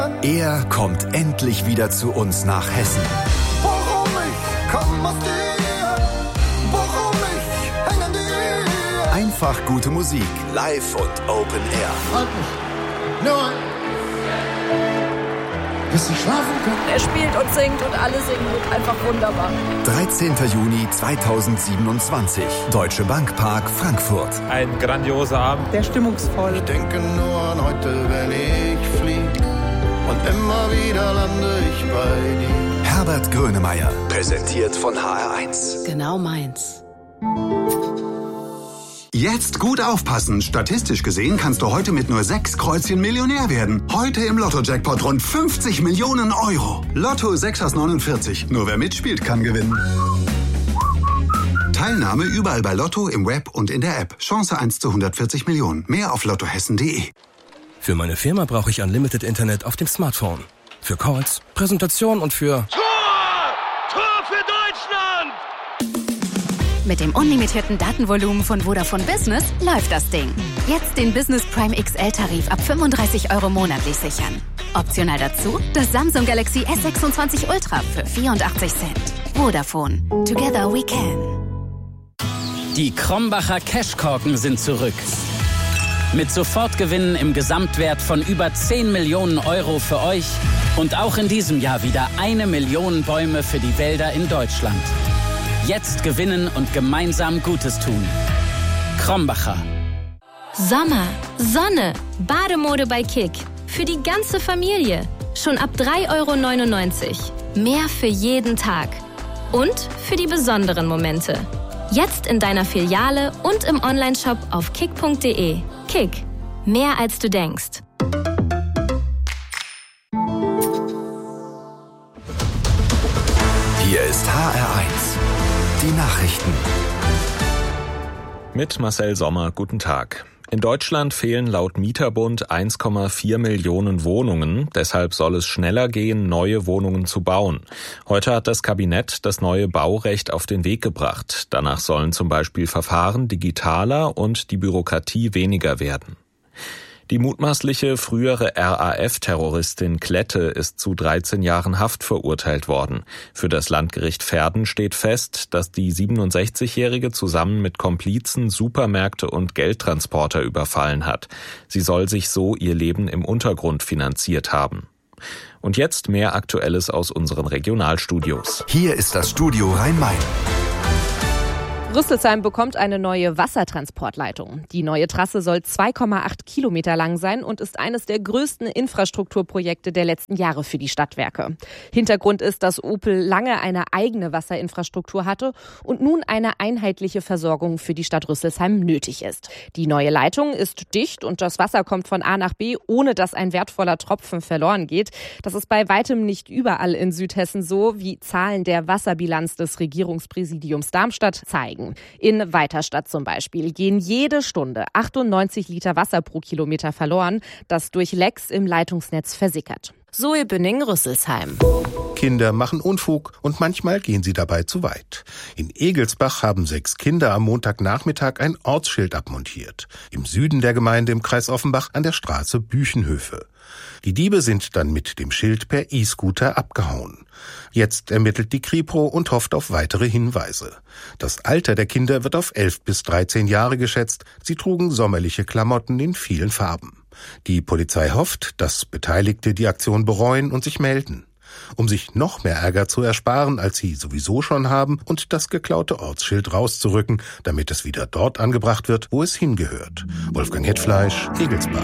Er kommt endlich wieder zu uns nach Hessen. Warum ich komm aus dir, warum ich häng an dir. Einfach gute Musik, live und Open Air. Halt mich, nur bis ich schlafen kann. Er spielt und singt und alle singen mit. Einfach wunderbar. 13. Juni 2027, Deutsche Bank Park, Frankfurt. Ein grandioser Abend. Der stimmungsvoll. Ich denke nur an heute, wenn ich flieg. Und immer wieder lande ich bei dir. Herbert Grönemeyer, präsentiert von HR1. Genau meins. Jetzt gut aufpassen. Statistisch gesehen kannst du heute mit nur 6 Kreuzchen Millionär werden. Heute im Lotto-Jackpot rund 50 Millionen Euro. Lotto 6 aus 49. Nur wer mitspielt, kann gewinnen. Teilnahme überall bei Lotto, im Web und in der App. Chance 1 zu 140 Millionen. Mehr auf lottohessen.de. Für meine Firma brauche ich Unlimited Internet auf dem Smartphone. Für Calls, Präsentation und für... Tor für Deutschland! Mit dem unlimitierten Datenvolumen von Vodafone Business läuft das Ding. Jetzt den Business Prime XL-Tarif ab 35 € monatlich sichern. Optional dazu das Samsung Galaxy S26 Ultra für 84 Cent. Vodafone. Together we can. Die Krombacher Cashkorken sind zurück. Mit Sofortgewinnen im Gesamtwert von über 10 Millionen Euro für euch und auch in diesem Jahr wieder 1 Million Bäume für die Wälder in Deutschland. Jetzt gewinnen und gemeinsam Gutes tun. Krombacher. Sommer, Sonne, Bademode bei Kick. Für die ganze Familie. Schon ab 3,99 €. Mehr für jeden Tag. Und für die besonderen Momente. Jetzt in deiner Filiale und im Onlineshop auf kick.de. Kick. Mehr als du denkst. Hier ist HR1. Die Nachrichten. Mit Marcel Sommer, guten Tag. In Deutschland fehlen laut Mieterbund 1,4 Millionen Wohnungen. Deshalb soll es schneller gehen, neue Wohnungen zu bauen. Heute hat das Kabinett das neue Baurecht auf den Weg gebracht. Danach sollen zum Beispiel Verfahren digitaler und die Bürokratie weniger werden. Die mutmaßliche frühere RAF-Terroristin Klette ist zu 13 Jahren Haft verurteilt worden. Für das Landgericht Verden steht fest, dass die 67-Jährige zusammen mit Komplizen Supermärkte und Geldtransporter überfallen hat. Sie soll sich so ihr Leben im Untergrund finanziert haben. Und jetzt mehr Aktuelles aus unseren Regionalstudios. Hier ist das Studio Rhein-Main. Rüsselsheim bekommt eine neue Wassertransportleitung. Die neue Trasse soll 2,8 Kilometer lang sein und ist eines der größten Infrastrukturprojekte der letzten Jahre für die Stadtwerke. Hintergrund ist, dass Opel lange eine eigene Wasserinfrastruktur hatte und nun eine einheitliche Versorgung für die Stadt Rüsselsheim nötig ist. Die neue Leitung ist dicht und das Wasser kommt von A nach B, ohne dass ein wertvoller Tropfen verloren geht. Das ist bei weitem nicht überall in Südhessen so, wie Zahlen der Wasserbilanz des Regierungspräsidiums Darmstadt zeigen. In Weiterstadt zum Beispiel gehen jede Stunde 98 Liter Wasser pro Kilometer verloren, das durch Lecks im Leitungsnetz versickert. Zoe Bünning, Rüsselsheim. Kinder machen Unfug und manchmal gehen sie dabei zu weit. In Egelsbach haben 6 Kinder am Montagnachmittag ein Ortsschild abmontiert. Im Süden der Gemeinde im Kreis Offenbach an der Straße Büchenhöfe. Die Diebe sind dann mit dem Schild per E-Scooter abgehauen. Jetzt ermittelt die Kripo und hofft auf weitere Hinweise. Das Alter der Kinder wird auf 11 bis 13 Jahre geschätzt. Sie trugen sommerliche Klamotten in vielen Farben. Die Polizei hofft, dass Beteiligte die Aktion bereuen und sich melden. Um sich noch mehr Ärger zu ersparen, als sie sowieso schon haben, und das geklaute Ortsschild rauszurücken, damit es wieder dort angebracht wird, wo es hingehört. Wolfgang Hetfleisch, Egelsbach.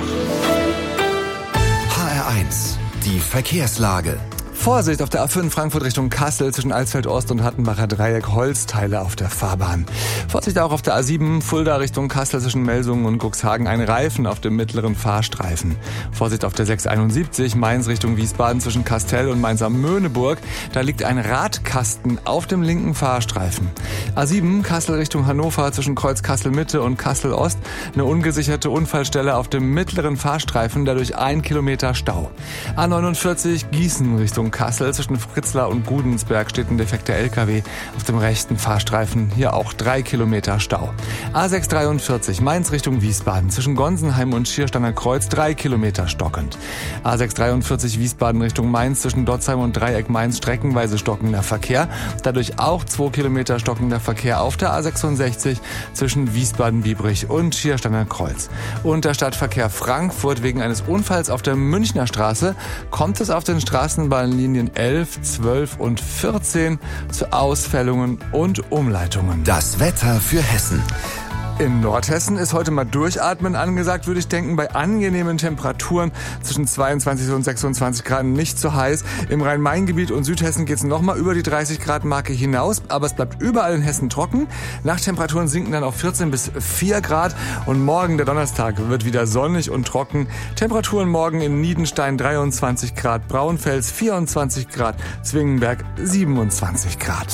HR1, die Verkehrslage. Vorsicht auf der A5 Frankfurt Richtung Kassel zwischen Alsfeld-Ost und Hattenbacher Dreieck, Holzteile auf der Fahrbahn. Vorsicht auch auf der A7 Fulda Richtung Kassel zwischen Melsungen und Cuxhagen, ein Reifen auf dem mittleren Fahrstreifen. Vorsicht auf der 671 Mainz Richtung Wiesbaden zwischen Kastel und Mainz am Möhneburg, da liegt ein Radkasten auf dem linken Fahrstreifen. A7 Kassel Richtung Hannover zwischen Kreuz Kassel Mitte und Kassel Ost, eine ungesicherte Unfallstelle auf dem mittleren Fahrstreifen, dadurch 1 Kilometer Stau. A49 Gießen Richtung Kassel. Zwischen Fritzlar und Gudensberg steht ein defekter LKW auf dem rechten Fahrstreifen. Hier auch 3 Kilometer Stau. A643 Mainz Richtung Wiesbaden. Zwischen Gonsenheim und Schiersteiner Kreuz 3 Kilometer stockend. A643 Wiesbaden Richtung Mainz. Zwischen Dotzheim und Dreieck Mainz streckenweise stockender Verkehr. Dadurch auch 2 Kilometer stockender Verkehr auf der A66 zwischen Wiesbaden-Biebrich und Schiersteiner Kreuz. Und der Stadtverkehr Frankfurt wegen eines Unfalls auf der Münchner Straße kommt es auf den Straßenbahnlinien 11, 12 und 14 zu Ausfällungen und Umleitungen. Das Wetter für Hessen. In Nordhessen ist heute mal Durchatmen angesagt, würde ich denken, bei angenehmen Temperaturen zwischen 22 und 26 Grad, nicht zu heiß. Im Rhein-Main-Gebiet und Südhessen geht es nochmal über die 30 Grad Marke hinaus, aber es bleibt überall in Hessen trocken. Nachttemperaturen sinken dann auf 14 bis 4 Grad und morgen, der Donnerstag, wird wieder sonnig und trocken. Temperaturen morgen in Niedenstein 23 Grad, Braunfels 24 Grad, Zwingenberg 27 Grad.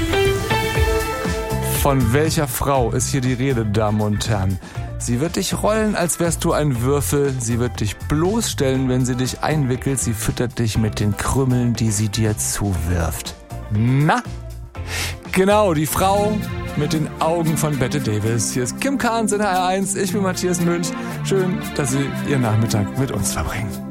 Von welcher Frau ist hier die Rede, Damen und Herren? Sie wird dich rollen, als wärst du ein Würfel. Sie wird dich bloßstellen, wenn sie dich einwickelt. Sie füttert dich mit den Krümmeln, die sie dir zuwirft. Na? Genau, die Frau mit den Augen von Bette Davis. Hier ist Kim Carnes in HR1. Ich bin Matthias Münch. Schön, dass Sie Ihren Nachmittag mit uns verbringen.